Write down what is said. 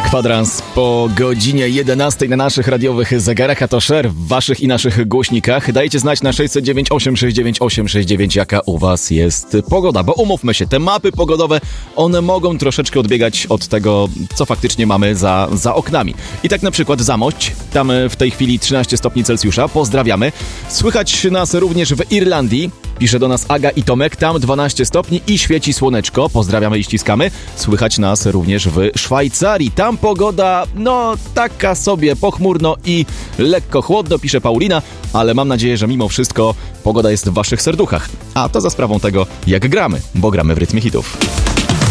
Kwadrans po godzinie 11 na naszych radiowych zegarach, a to share w waszych i naszych głośnikach. Dajcie znać na 609 869 869, jaka u was jest pogoda, bo umówmy się, te mapy pogodowe, one mogą troszeczkę odbiegać od tego, co faktycznie mamy za oknami. I tak na przykład Zamość, tam w tej chwili 13 stopni Celsjusza, pozdrawiamy. Słychać nas również w Irlandii, pisze do nas Aga i Tomek, tam 12 stopni i świeci słoneczko, pozdrawiamy i ściskamy. Słychać nas również w Szwajcarii, tam pogoda, no taka sobie, pochmurno i lekko chłodno, pisze Paulina, ale mam nadzieję, że mimo wszystko pogoda jest w waszych serduchach. A to za sprawą tego, jak gramy, bo gramy w rytmie hitów.